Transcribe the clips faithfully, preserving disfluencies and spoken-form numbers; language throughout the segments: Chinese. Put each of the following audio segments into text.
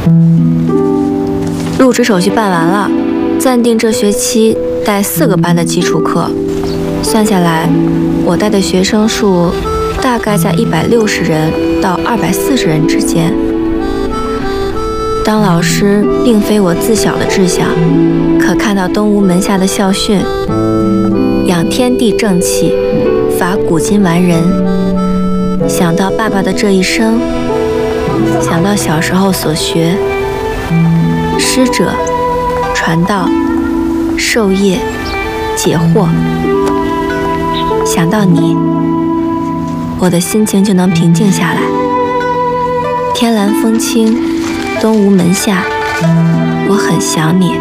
入职手续办完了，暂定这学期带四个班的基础课，算下来，我带的学生数大概在一百六十人到二百四十人之间。当老师并非我自小的志向，可看到东吴门下的校训“养天地正气，伐古今完人”，想到爸爸的这一生，想到小时候所学，师者，传道、授业、解惑，想到你，我的心情就能平静下来。天蓝风轻，东吴门下，我很想你。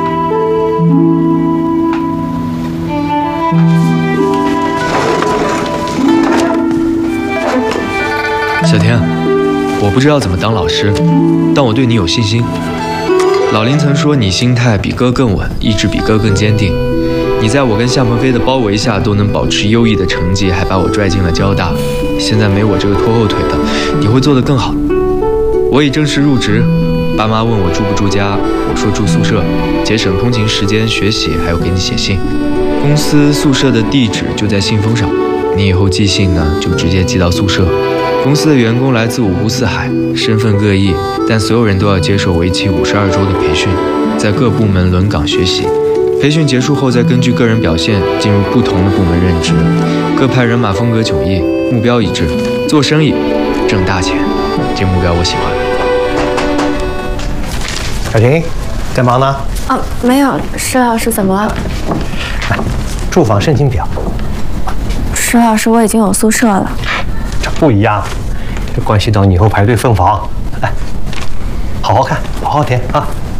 小天，我不知道怎么当老师，但我对你有信心。老林曾说你心态比哥更稳，意志比哥更坚定。你在我跟夏鹏飞的包围下都能保持优异的成绩，还把我拽进了交大。现在没我这个拖后腿的，你会做得更好。我已正式入职，爸妈问我住不住家，我说住宿舍，节省通勤时间、学习，还有给你写信。公司宿舍的地址就在信封上，你以后寄信呢就直接寄到宿舍。公司的员工来自五湖四海，身份各异，但所有人都要接受为期五十二周的培训，在各部门轮岗学习。培训结束后，再根据个人表现进入不同的部门任职。各派人马风格迥异，目标一致，做生意挣大钱，这目标我喜欢。 小婷，在忙呢？ 哦，没有，石老师怎么了？ 来，住房申请表。 石老师，我已经有宿舍了。 这不一样，这关系到你以后排队分房。来，好好看，好好填啊。